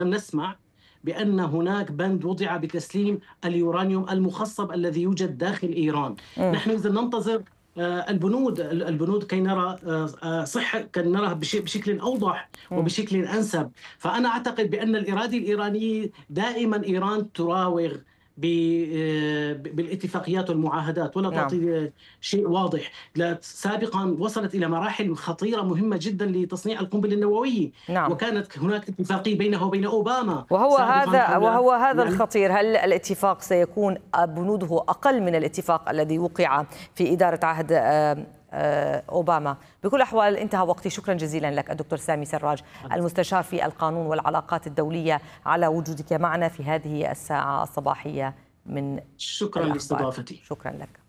نسمع بأن هناك بند وضع بتسليم اليورانيوم المخصب الذي يوجد داخل إيران. إمم، نحن إذا ننتظر البنود كي نرى صحة كي نراها بشكل أوضح إمم، وبشكل أنسب. فأنا أعتقد بأن الإرادة الإيرانية دائما إيران تراوغ بالاتفاقيات والمعاهدات ولا نعم، تعطي شيء واضح. سابقا وصلت إلى مراحل خطيرة مهمة جدا لتصنيع القنبلة النووية، نعم. وكانت هناك اتفاقية بينه وبين أوباما وهو سابقا هذا حول وهو هذا يعني. الخطير. هل الاتفاق سيكون بنوده أقل من الاتفاق الذي وقع في إدارة عهد أوباما؟ بكل الأحوال انتهى وقتي. شكرا جزيلا لك الدكتور سامي سراج، المستشار في القانون والعلاقات الدولية، على وجودك معنا في هذه الساعة الصباحية من شكرا الأخبار. لاستضافتي. شكرا لك.